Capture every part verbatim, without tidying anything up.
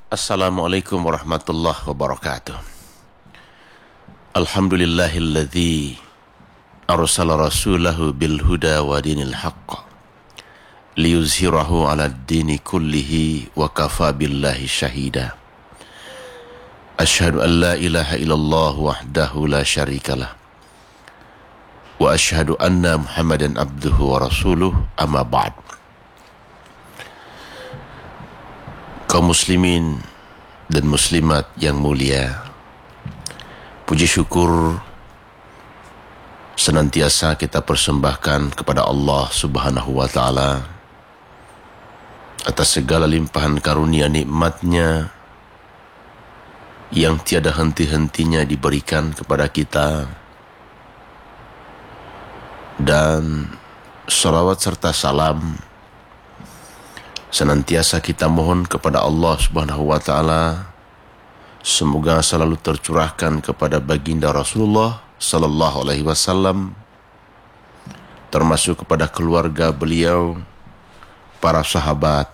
Assalamualaikum warahmatullahi wabarakatuh. Alhamdulillahilladzi arsala rasulahu bil huda wa dinil haqq liyuzhirahu 'ala ad-dini kullihi wa kafa billahi syahida. Asyhadu an la ilaha illallah wahdahu la syarikalah wa asyhadu anna Muhammadan abduhu wa rasuluh, amma ba'd. Kaum muslimin dan muslimat yang mulia, puji syukur senantiasa kita persembahkan kepada Allah Subhanahu wa ta'ala atas segala limpahan karunia nikmatnya yang tiada henti-hentinya diberikan kepada kita, dan salawat serta salam senantiasa kita mohon kepada Allah Subhanahu wa ta'ala semoga selalu tercurahkan kepada baginda Rasulullah sallallahu alaihi wasallam, termasuk kepada keluarga beliau, para sahabat,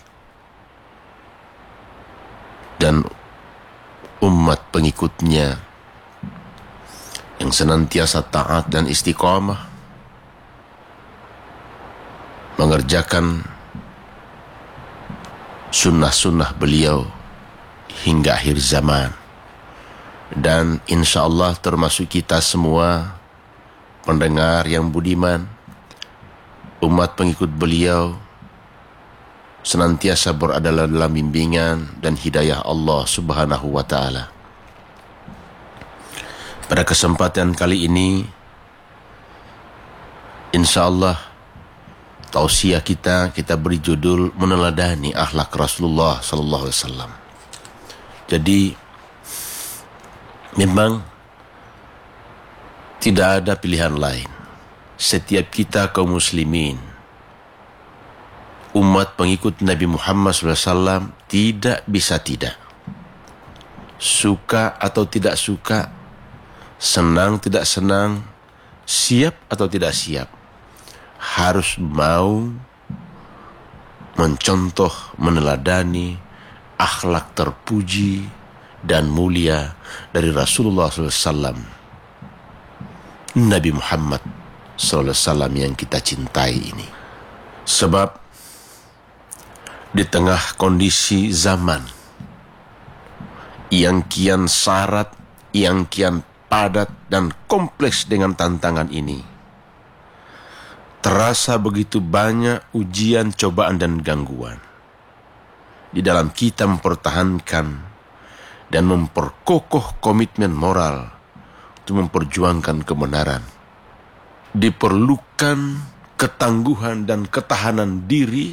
dan umat pengikutnya yang senantiasa taat dan istiqamah mengerjakan sunnah-sunnah beliau hingga akhir zaman. Dan insya Allah termasuk kita semua pendengar yang budiman, umat pengikut beliau, senantiasa berada dalam bimbingan dan hidayah Allah Subhanahu wa ta'ala. Pada kesempatan kali ini, insya Allah tausiah kita, kita beri judul meneladani akhlak Rasulullah sallallahu alaihi wasallam. Jadi memang tidak ada pilihan lain. Setiap kita kaum muslimin, umat pengikut Nabi Muhammad sallallahu alaihi wasallam, tidak bisa tidak. Suka atau tidak suka, senang tidak senang, siap atau tidak siap, harus mau mencontoh, meneladani akhlak terpuji dan mulia dari Rasulullah sallallahu alaihi wasallam, Nabi Muhammad sallallahu alaihi wasallam yang kita cintai ini. Sebab di tengah kondisi zaman yang kian syarat, yang kian padat dan kompleks dengan tantangan ini, terasa begitu banyak ujian, cobaan, dan gangguan di dalam kita mempertahankan dan memperkokoh komitmen moral untuk memperjuangkan kebenaran. Diperlukan ketangguhan dan ketahanan diri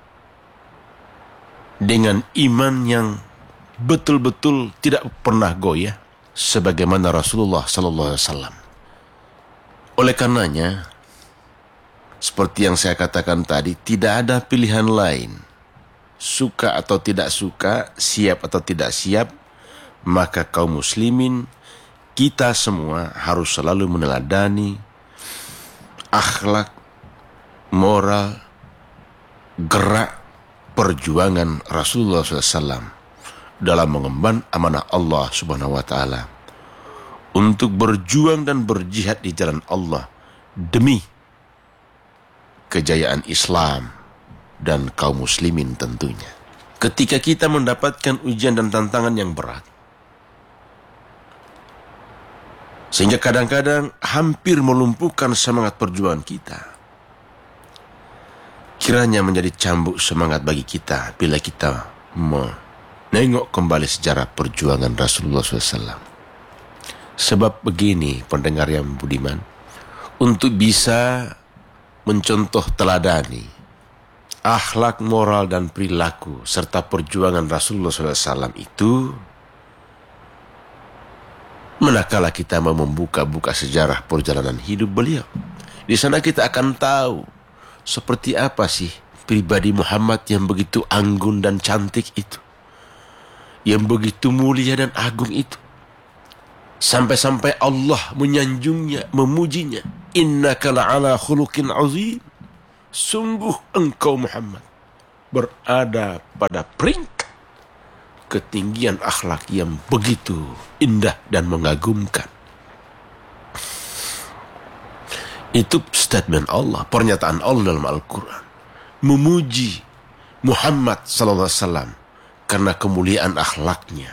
dengan iman yang betul-betul tidak pernah goyah, sebagaimana Rasulullah sallallahu alaihi wasallam. Oleh karenanya, seperti yang saya katakan tadi, tidak ada pilihan lain. Suka atau tidak suka, siap atau tidak siap, maka kaum muslimin, kita semua harus selalu meneladani akhlak, moral, gerak, perjuangan Rasulullah sallallahu alaihi wasallam dalam mengemban amanah Allah Subhanahu wa ta'ala untuk berjuang dan berjihad di jalan Allah demi kejayaan Islam dan kaum muslimin tentunya. Ketika kita mendapatkan ujian dan tantangan yang berat, sehingga kadang-kadang hampir melumpuhkan semangat perjuangan kita, kiranya menjadi cambuk semangat bagi kita bila kita menengok kembali sejarah perjuangan Rasulullah sallallahu alaihi wasallam. Sebab begini pendengar yang budiman, untuk bisa mencontoh teladani akhlak, moral, dan perilaku serta perjuangan Rasulullah sallallahu alaihi wasallam itu, manakala kita mau membuka-buka sejarah perjalanan hidup beliau, di sana kita akan tahu seperti apa sih pribadi Muhammad yang begitu anggun dan cantik itu, yang begitu mulia dan agung itu, sampai-sampai Allah menyanjungnya, memujinya. Innaka la'ala khuluqin azim. Sungguh engkau Muhammad berada pada peringkat ketinggian akhlak yang begitu indah dan mengagumkan. Itu statement Allah, pernyataan Allah dalam Al-Quran, memuji Muhammad sallallahu alaihi wasallam karena kemuliaan akhlaknya.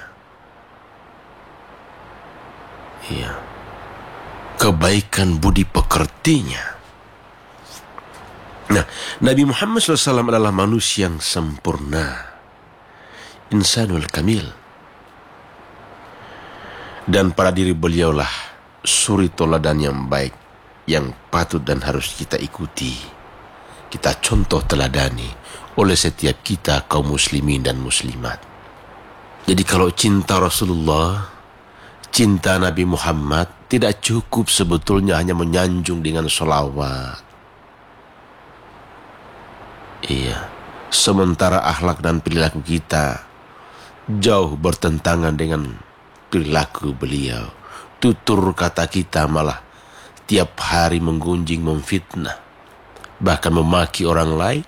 Iya. Kebaikan budi pekertinya. Nah, Nabi Muhammad sallallahu alaihi wasallam adalah manusia yang sempurna, insanul kamil. Dan pada diri beliaulah suri teladan yang baik, yang patut dan harus kita ikuti, kita contoh teladani oleh setiap kita kaum muslimin dan muslimat. Jadi kalau cinta Rasulullah, cinta Nabi Muhammad, tidak cukup sebetulnya hanya menyanjung dengan sholawat. Iya, sementara akhlak dan perilaku kita jauh bertentangan dengan perilaku beliau. Tutur kata kita malah tiap hari menggunjing, memfitnah, bahkan memaki orang lain.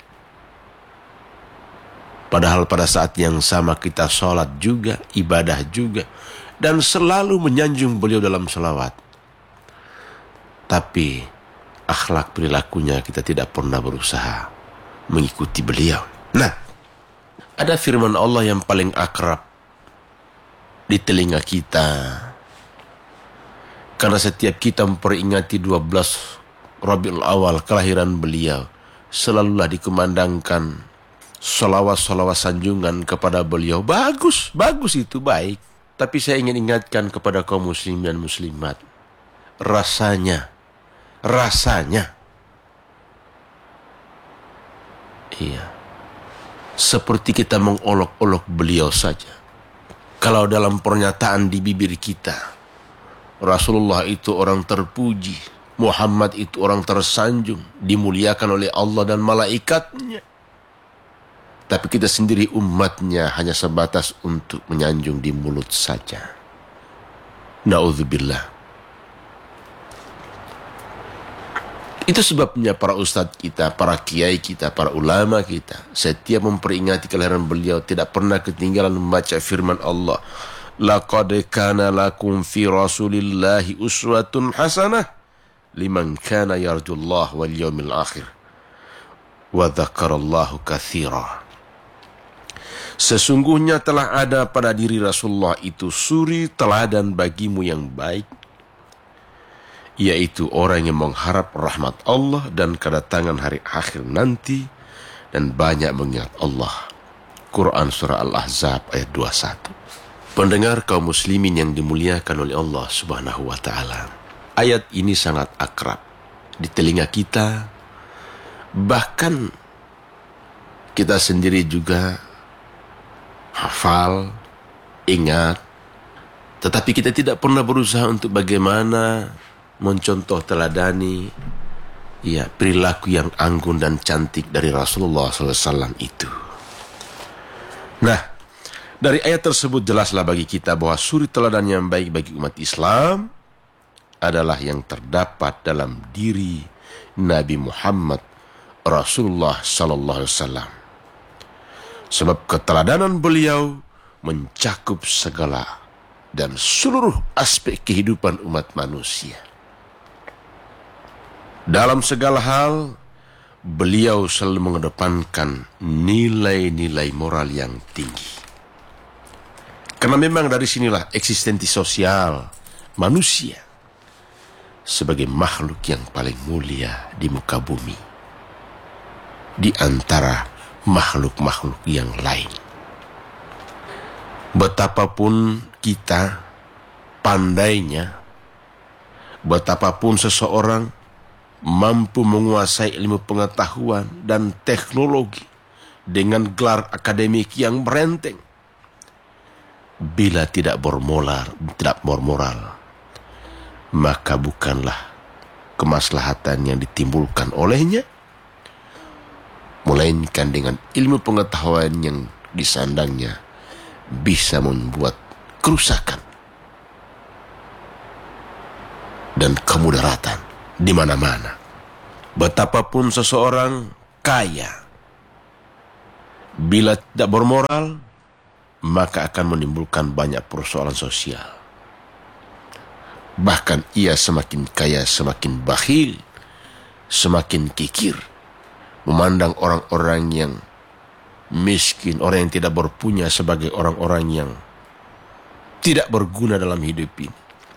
Padahal pada saat yang sama kita sholat juga, ibadah juga, dan selalu menyanjung beliau dalam sholawat. Tapi akhlak perilakunya kita tidak pernah berusaha mengikuti beliau. Nah, ada firman Allah yang paling akrab di telinga kita, karena setiap kita memperingati dua belas Rabiul Awal kelahiran beliau, selalulah dikumandangkan salawat-salawat sanjungan kepada beliau. Bagus, bagus itu baik. Tapi saya ingin ingatkan kepada kaum muslim dan muslimat, rasanya, rasanya, iya, seperti kita mengolok-olok beliau saja. Kalau dalam pernyataan di bibir kita, Rasulullah itu orang terpuji, Muhammad itu orang tersanjung, dimuliakan oleh Allah dan malaikatnya. Tapi kita sendiri umatnya hanya sebatas untuk menyanjung di mulut saja. Na'udzubillah. Itu sebabnya para ustadz kita, para kiai kita, para ulama kita, setiap memperingati kelahiran beliau tidak pernah ketinggalan membaca firman Allah, laqad kana lakum fi rasulillahi uswatun hasanah liman kana yarjullah wal yawmil akhir wa dzakarallahu katsira. Sesungguhnya telah ada pada diri Rasulullah itu suri teladan bagimu yang baik, yaitu orang yang mengharap rahmat Allah dan kedatangan hari akhir nanti dan banyak mengingat Allah. Quran Surah Al-Ahzab ayat dua puluh satu. Pendengar kaum muslimin yang dimuliakan oleh Allah Subhanahu wa ta'ala, ayat ini sangat akrab di telinga kita. Bahkan kita sendiri juga hafal, ingat, tetapi kita tidak pernah berusaha untuk bagaimana mencontoh teladani ya perilaku yang anggun dan cantik dari Rasulullah sallallahu alaihi wasallam itu. Nah, dari ayat tersebut jelaslah bagi kita bahwa suri teladan yang baik bagi umat Islam adalah yang terdapat dalam diri Nabi Muhammad Rasulullah sallallahu alaihi wasallam. Sebab keteladanan beliau mencakup segala dan seluruh aspek kehidupan umat manusia. Dalam segala hal, beliau selalu mengedepankan nilai-nilai moral yang tinggi. Karena memang dari sinilah eksistensi sosial manusia sebagai makhluk yang paling mulia di muka bumi di antara makhluk-makhluk yang lain. Betapapun kita pandainya, betapapun seseorang mampu menguasai ilmu pengetahuan dan teknologi dengan gelar akademik yang berenteng, bila tidak bermoral, tidak bermoral, maka bukanlah kemaslahatan yang ditimbulkan olehnya, melainkan dengan ilmu pengetahuan yang disandangnya bisa membuat kerusakan dan kemudaratan di mana-mana. Betapapun seseorang kaya, bila tidak bermoral, maka akan menimbulkan banyak persoalan sosial. Bahkan ia semakin kaya, semakin bakhil, semakin kikir, memandang orang-orang yang miskin, orang yang tidak berpunya sebagai orang-orang yang tidak berguna dalam hidup ini.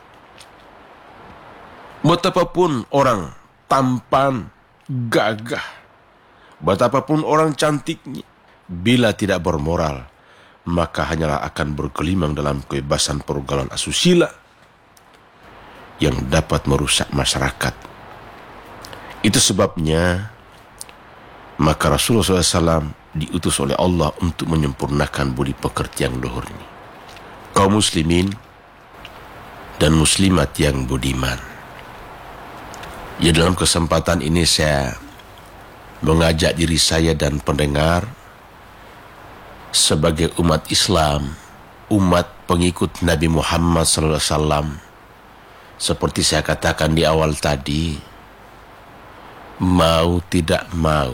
Betapapun orang tampan, gagah, betapapun orang cantiknya, bila tidak bermoral, maka hanyalah akan bergelimang dalam kebebasan pergaulan asusila yang dapat merusak masyarakat. Itu sebabnya maka Rasulullah shallallahu alaihi wasallam diutus oleh Allah untuk menyempurnakan budi pekerti yang luhur ini. Kaum muslimin dan muslimat yang budiman, ya, dalam kesempatan ini saya mengajak diri saya dan pendengar sebagai umat Islam, umat pengikut Nabi Muhammad shallallahu alaihi wasallam, seperti saya katakan di awal tadi, mau tidak mau,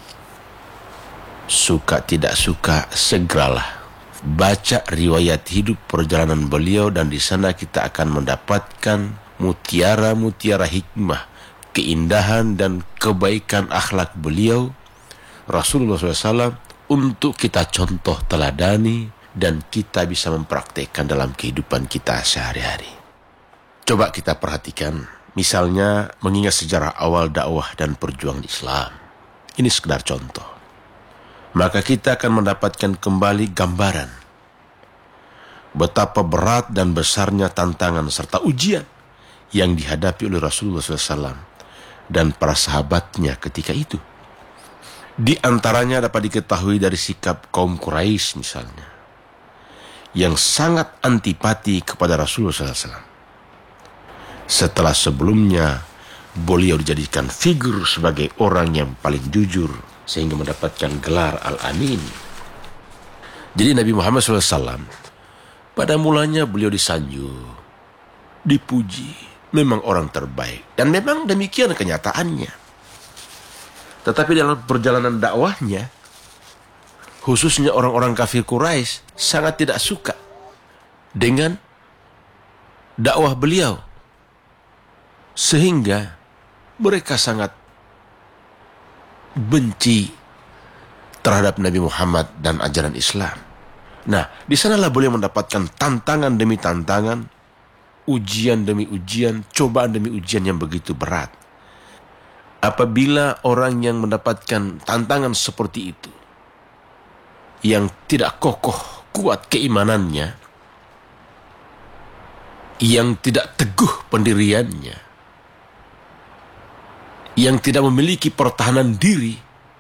suka tidak suka, segeralah baca riwayat hidup perjalanan beliau, dan di sana kita akan mendapatkan mutiara-mutiara hikmah, keindahan dan kebaikan akhlak beliau Rasulullah shallallahu alaihi wasallam untuk kita contoh teladani dan kita bisa mempraktekkan dalam kehidupan kita sehari-hari. Coba kita perhatikan, misalnya mengingat sejarah awal dakwah dan perjuangan Islam. Ini sekedar contoh. Maka kita akan mendapatkan kembali gambaran betapa berat dan besarnya tantangan serta ujian yang dihadapi oleh Rasulullah shallallahu alaihi wasallam dan para sahabatnya ketika itu. Di antaranya dapat diketahui dari sikap kaum Quraisy misalnya, yang sangat antipati kepada Rasulullah shallallahu alaihi wasallam. Setelah sebelumnya beliau dijadikan figur sebagai orang yang paling jujur sehingga mendapatkan gelar Al-Amin. Jadi Nabi Muhammad shallallahu alaihi wasallam pada mulanya beliau disanjung, dipuji, memang orang terbaik, dan memang demikian kenyataannya. Tetapi dalam perjalanan dakwahnya, khususnya orang-orang kafir Quraisy sangat tidak suka dengan dakwah beliau, sehingga mereka sangat benci terhadap Nabi Muhammad dan ajaran Islam. Nah, di sanalah beliau mendapatkan tantangan demi tantangan, ujian demi ujian, cobaan demi ujian yang begitu berat. Apabila orang yang mendapatkan tantangan seperti itu, yang tidak kokoh, kuat keimanannya, yang tidak teguh pendiriannya, yang tidak memiliki pertahanan diri,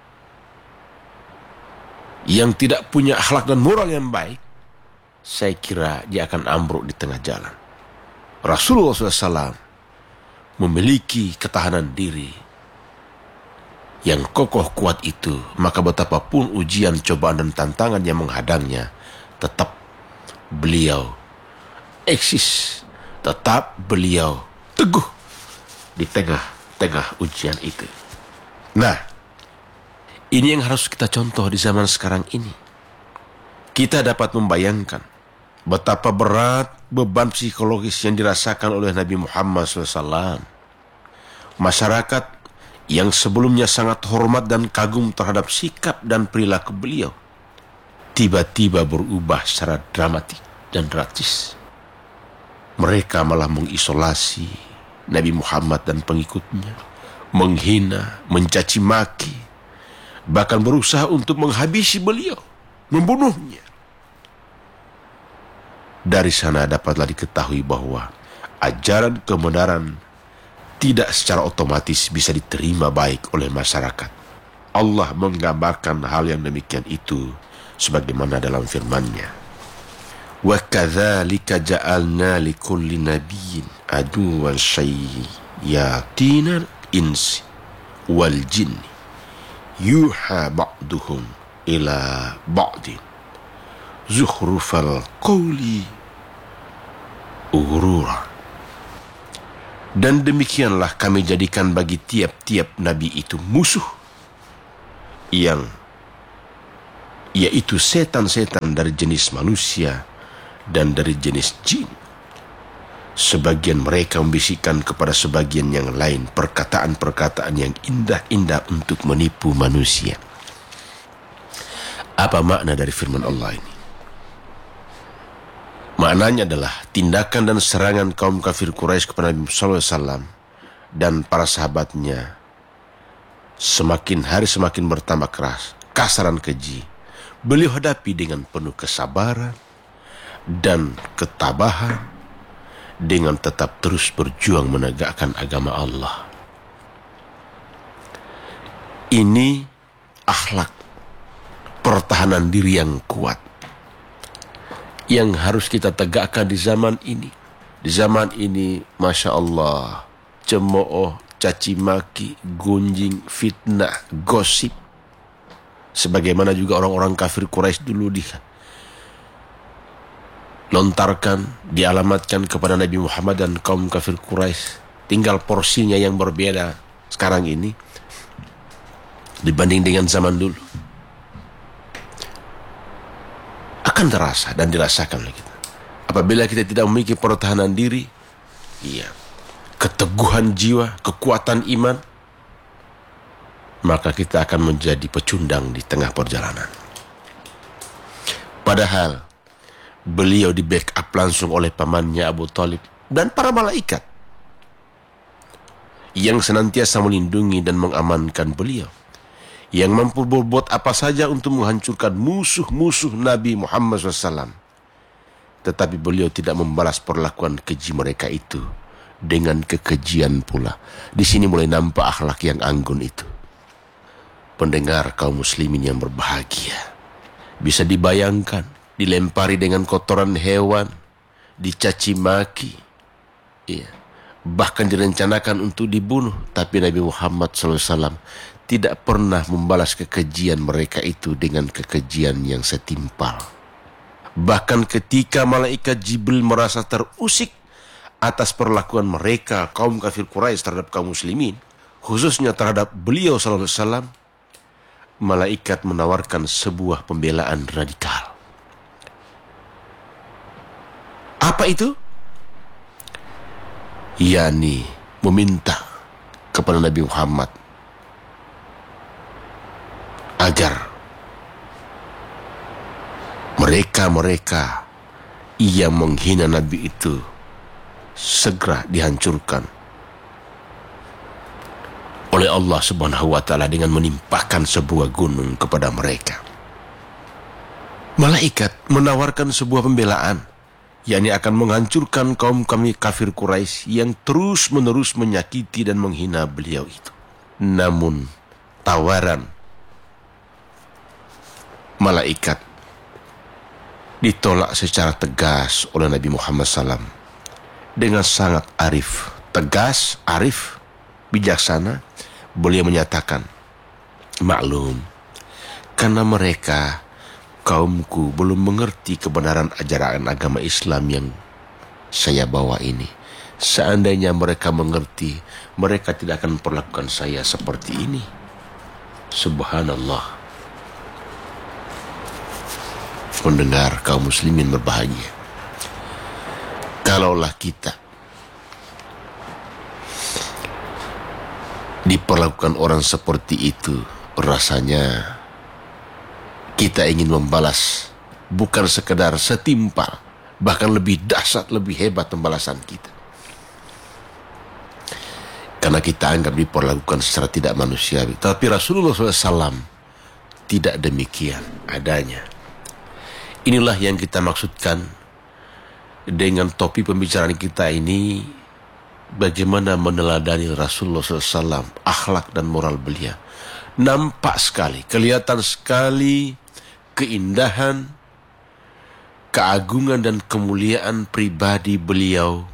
yang tidak punya akhlak dan moral yang baik, saya kira dia akan ambruk di tengah jalan. Rasulullah shallallahu alaihi wasallam memiliki ketahanan diri yang kokoh kuat itu, maka betapapun ujian, cobaan dan tantangan yang menghadangnya, tetap beliau eksis, tetap beliau teguh di tengah-tengah ujian itu. Nah, ini yang harus kita contoh di zaman sekarang ini. Kita dapat membayangkan betapa berat beban psikologis yang dirasakan oleh Nabi Muhammad shallallahu alaihi wasallam. Masyarakat yang sebelumnya sangat hormat dan kagum terhadap sikap dan perilaku beliau, tiba-tiba berubah secara dramatik dan drastis. Mereka malah mengisolasi Nabi Muhammad dan pengikutnya, menghina, mencaci maki, bahkan berusaha untuk menghabisi beliau, membunuhnya. Dari sana dapatlah diketahui bahwa ajaran kebenaran tidak secara otomatis bisa diterima baik oleh masyarakat. Allah menggambarkan hal yang demikian itu sebagaimana dalam firman-Nya, wa kadzalika ja'alna likulli nabiyyin aduwwan syayatinal insi wal jinni yuha ba'duhum ila ba'din zukhrufal qawli ghurura. Dan demikianlah kami jadikan bagi tiap-tiap nabi itu musuh yang yaitu setan-setan dari jenis manusia dan dari jenis jin. Sebagian mereka membisikkan kepada sebagian yang lain perkataan-perkataan yang indah-indah untuk menipu manusia. Apa makna dari firman Allah ini? Maknanya adalah tindakan dan serangan kaum kafir Quraisy kepada Nabi sallallahu alaihi wasallam dan para sahabatnya semakin hari semakin bertambah keras, kasar dan keji. Beliau hadapi dengan penuh kesabaran dan ketabahan, dengan tetap terus berjuang menegakkan agama Allah. Ini akhlak pertahanan diri yang kuat yang harus kita tegakkan di zaman ini. Di zaman ini, Masya Allah, cemooh, caci maki, gunjing, fitnah, gosip. Sebagaimana juga orang-orang kafir Quraisy dulu di lontarkan, dialamatkan kepada Nabi Muhammad dan kaum kafir Quraisy. Tinggal porsinya yang berbeda sekarang ini dibanding dengan zaman dulu. Akan terasa dan dirasakan oleh kita. Apabila kita tidak memiliki pertahanan diri, iya, keteguhan jiwa, kekuatan iman, maka kita akan menjadi pecundang di tengah perjalanan. Padahal beliau di backup langsung oleh pamannya Abu Thalib dan para malaikat yang senantiasa melindungi dan mengamankan beliau, yang mampu berbuat apa saja untuk menghancurkan musuh-musuh Nabi Muhammad shallallahu alaihi wasallam. Tetapi beliau tidak membalas perlakuan keji mereka itu dengan kekejian pula. Di sini mulai nampak akhlak yang anggun itu. Pendengar kaum muslimin yang berbahagia, bisa dibayangkan dilempari dengan kotoran hewan, dicaci maki, iya, bahkan direncanakan untuk dibunuh, tapi Nabi Muhammad shallallahu alaihi wasallam tidak pernah membalas kekejian mereka itu dengan kekejian yang setimpal. Bahkan ketika malaikat Jibril merasa terusik atas perlakuan mereka kaum kafir Quraisy terhadap kaum muslimin, khususnya terhadap beliau sallallahu alaihi wasallam, malaikat menawarkan sebuah pembelaan radikal. Apa itu? yakni meminta kepada Nabi Muhammad agar mereka-mereka yang menghina Nabi itu segera dihancurkan oleh Allah Subhanahu wa taala dengan menimpakan sebuah gunung kepada mereka. Malaikat menawarkan sebuah pembelaan, yakni akan menghancurkan kaum kami kafir Quraisy yang terus-menerus menyakiti dan menghina beliau itu. Namun tawaran malaikat ditolak secara tegas oleh Nabi Muhammad shallallahu alaihi wasallam dengan sangat arif, tegas, arif, bijaksana. Beliau menyatakan, maklum, karena mereka kaumku belum mengerti kebenaran ajaran agama Islam yang saya bawa ini. Seandainya mereka mengerti, mereka tidak akan perlakukan saya seperti ini. Subhanallah. Mendengar kaum muslimin berbahagia, kalaulah kita diperlakukan orang seperti itu, rasanya kita ingin membalas, bukan sekedar setimpal, bahkan lebih dahsyat, lebih hebat pembalasan kita. Karena kita anggap diperlakukan secara tidak manusiawi. Tapi Rasulullah shallallahu alaihi wasallam tidak demikian adanya. Inilah yang kita maksudkan dengan topik pembicaraan kita ini, bagaimana meneladani Rasulullah shallallahu alaihi wasallam, akhlak dan moral beliau. Nampak sekali, kelihatan sekali keindahan, keagungan dan kemuliaan pribadi beliau.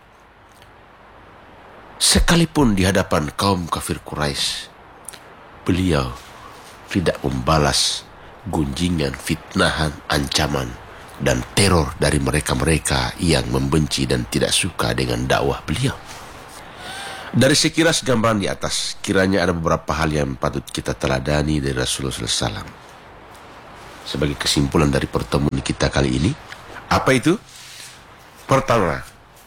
Sekalipun di hadapan kaum kafir Quraisy, beliau tidak membalas gunjingan, fitnahan, ancaman, dan teror dari mereka-mereka yang membenci dan tidak suka dengan dakwah beliau. Dari sekilas gambaran di atas, kiranya ada beberapa hal yang patut kita teladani dari Rasulullah shallallahu alaihi wasallam. sebagai kesimpulan dari pertemuan kita kali ini. Apa itu? Pertama,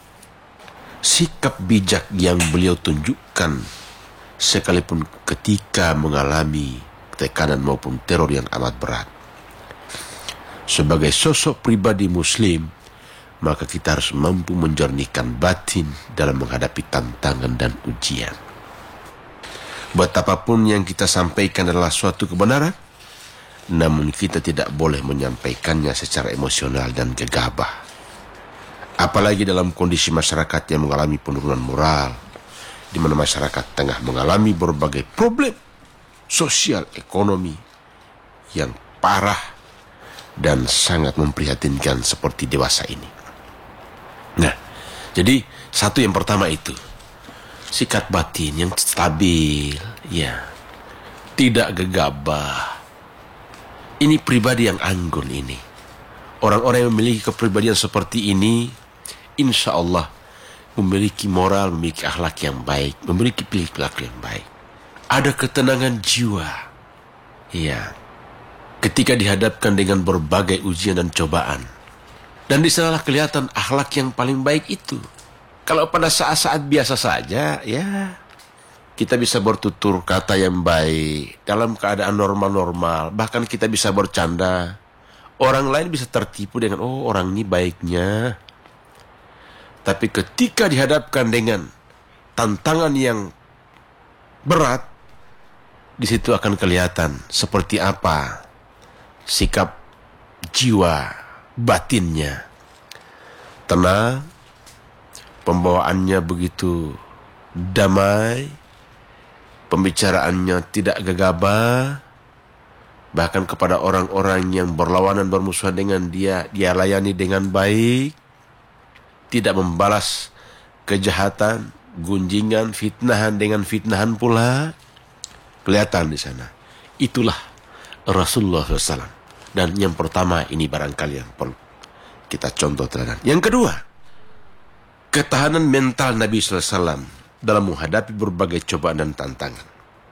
sikap bijak yang beliau tunjukkan sekalipun ketika mengalami tekanan maupun teror yang amat berat. Sebagai sosok pribadi muslim, maka kita harus mampu menjernihkan batin dalam menghadapi tantangan dan ujian. Betapapun yang kita sampaikan adalah suatu kebenaran, namun kita tidak boleh menyampaikannya secara emosional dan gegabah. Apalagi dalam kondisi masyarakat yang mengalami penurunan moral, di mana masyarakat tengah mengalami berbagai problem sosial ekonomi yang parah dan sangat memprihatinkan seperti dewasa ini. Nah, jadi satu yang pertama itu sikap batin yang stabil, ya, tidak gegabah. Ini pribadi yang anggun ini. Orang-orang yang memiliki kepribadian seperti ini, insya Allah memiliki moral, memiliki akhlak yang baik, memiliki perilaku yang baik. Ada ketenangan jiwa, ya, ketika dihadapkan dengan berbagai ujian dan cobaan. Dan di sanalah kelihatan akhlak yang paling baik itu. Kalau pada saat-saat biasa saja, ya, kita bisa bertutur kata yang baik, dalam keadaan normal-normal, bahkan kita bisa bercanda. Orang lain bisa tertipu dengan, oh orang ini baiknya. Tapi ketika dihadapkan dengan tantangan yang berat, di situ akan kelihatan seperti apa sikap jiwa batinnya. Tenang, pembawaannya begitu damai, pembicaraannya tidak gegabah, bahkan kepada orang-orang yang berlawanan bermusuhan dengan dia, dia layani dengan baik, tidak membalas kejahatan, gunjingan, fitnahan dengan fitnahan pula. Kelihatan di sana. Itulah Rasulullah shallallahu alaihi wasallam. Dan yang pertama ini barangkali yang perlu kita contoh teladan. Yang kedua, ketahanan mental Nabi shallallahu alaihi wasallam dalam menghadapi berbagai cobaan dan tantangan.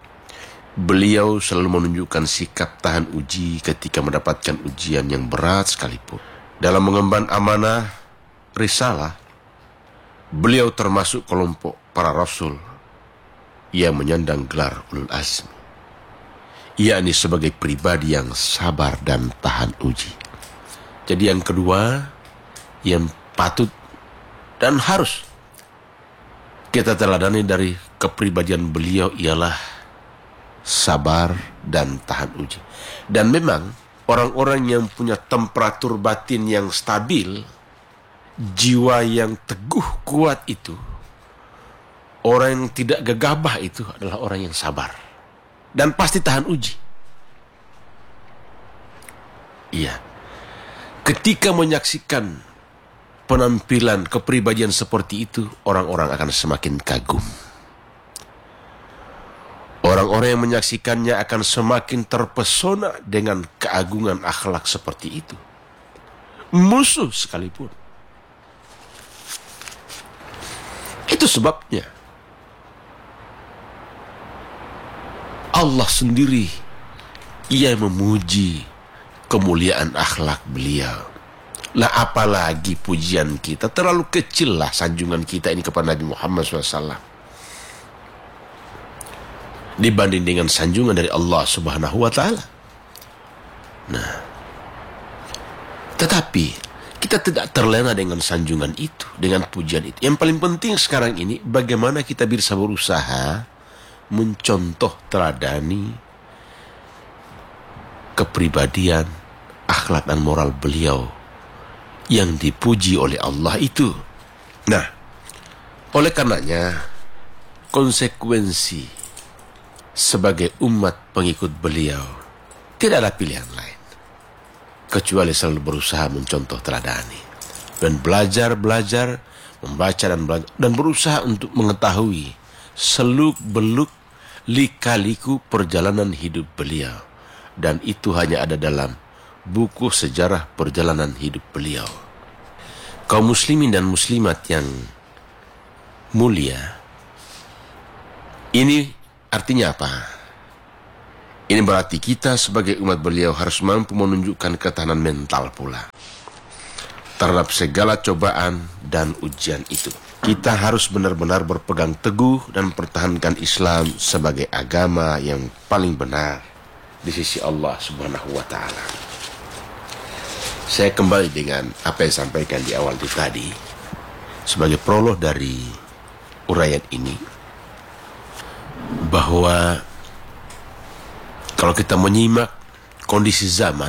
Beliau selalu menunjukkan sikap tahan uji ketika mendapatkan ujian yang berat sekalipun. Dalam mengemban amanah risalah, beliau termasuk kelompok para rasul yang menyandang gelar ulul azmi, yakni sebagai pribadi yang sabar dan tahan uji. Jadi yang kedua yang patut dan harus kita teladani dari kepribadian beliau ialah sabar dan tahan uji. Dan memang orang-orang yang punya temperatur batin yang stabil, jiwa yang teguh kuat itu, orang yang tidak gegabah itu adalah orang yang sabar dan pasti tahan uji. Iya. Ketika menyaksikan penampilan kepribadian seperti itu, orang-orang akan semakin kagum. Orang-orang yang menyaksikannya akan semakin terpesona dengan keagungan akhlak seperti itu. Musuh sekalipun. Itu sebabnya Allah sendiri ia memuji kemuliaan akhlak beliau. Lah apalagi pujian kita, terlalu kecil lah sanjungan kita ini kepada Nabi Muhammad shallallahu alaihi wasallam dibanding dengan sanjungan dari Allah subhanahu wa ta'ala. Nah, tetapi kita tidak terlena dengan sanjungan itu, dengan pujian itu. Yang paling penting sekarang ini, bagaimana kita bisa berusaha mencontoh teladani kepribadian, akhlak dan moral beliau yang dipuji oleh Allah itu. Nah, oleh karenanya konsekuensi sebagai umat pengikut beliau tidak ada pilihan lain kecuali selalu berusaha mencontoh teladani dan belajar-belajar, membaca dan belajar, dan berusaha untuk mengetahui seluk-beluk lika-liku perjalanan hidup beliau. Dan itu hanya ada dalam buku sejarah perjalanan hidup beliau. Kaum muslimin dan muslimat yang mulia, ini artinya apa? Ini berarti kita sebagai umat beliau harus mampu menunjukkan ketahanan mental pula terhadap segala cobaan dan ujian itu. Kita harus benar-benar berpegang teguh dan mempertahankan Islam sebagai agama yang paling benar di sisi Allah Subhanahu wa Ta'ala. Saya kembali dengan apa yang disampaikan di awal itu tadi sebagai prolog dari uraian ini, bahwa kalau kita menyimak kondisi zaman,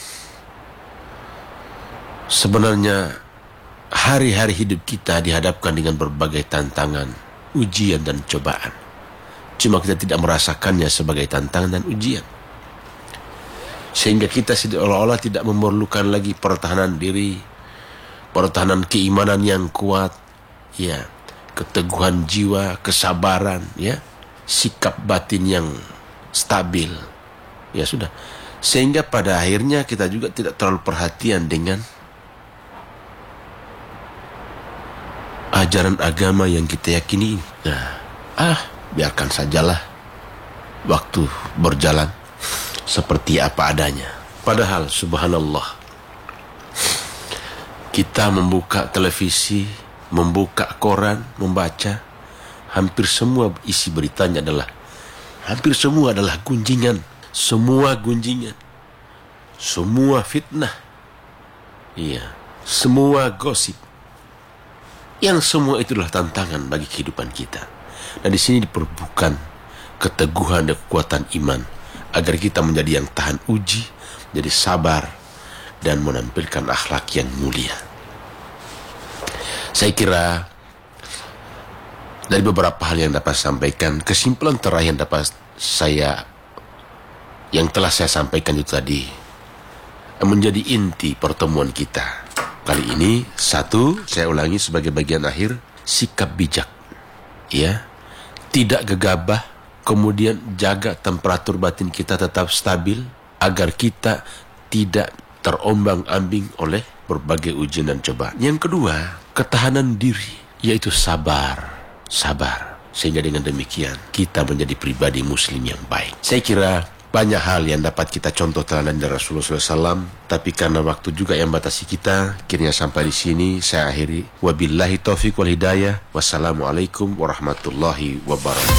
sebenarnya hari-hari hidup kita dihadapkan dengan berbagai tantangan, ujian dan cobaan. Cuma kita tidak merasakannya sebagai tantangan dan ujian, sehingga kita seolah-olah tidak memerlukan lagi pertahanan diri, pertahanan keimanan yang kuat, ya, keteguhan jiwa, kesabaran, ya, sikap batin yang stabil, ya sudah. Sehingga pada akhirnya kita juga tidak terlalu perhatian dengan ajaran agama yang kita yakini. Nah, ah, biarkan sajalah waktu berjalan seperti apa adanya. Padahal subhanallah, kita membuka televisi, membuka koran, membaca, hampir semua isi beritanya adalah, hampir semua adalah gunjingan, semua gunjingan, semua fitnah, iya, semua gosip. Yang semua itu adalah tantangan bagi kehidupan kita. Dan di sini diperlukan keteguhan dan kekuatan iman agar kita menjadi yang tahan uji, menjadi sabar dan menampilkan akhlak yang mulia. Saya kira dari beberapa hal yang dapat saya sampaikan, kesimpulan terakhir yang dapat saya yang telah saya sampaikan itu tadi menjadi inti pertemuan kita kali ini. Satu, saya ulangi sebagai bagian akhir, sikap bijak, ya, tidak gegabah, kemudian jaga temperatur batin kita tetap stabil agar kita tidak terombang-ambing oleh berbagai ujian dan cobaan. Yang kedua, ketahanan diri, yaitu sabar, sabar, sehingga dengan demikian kita menjadi pribadi muslim yang baik. Saya kira banyak hal yang dapat kita contoh teladan dari Rasulullah shallallahu alaihi wasallam, tapi karena waktu juga yang batasi kita, akhirnya sampai di sini saya akhiri. Wabillahi taufiq wal hidayah. Wassalamualaikum warahmatullahi wabarakatuh.